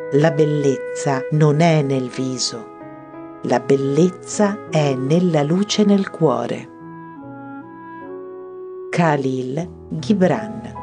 La bellezza non è nel viso, la bellezza è nella luce nel cuore. Khalil Gibran.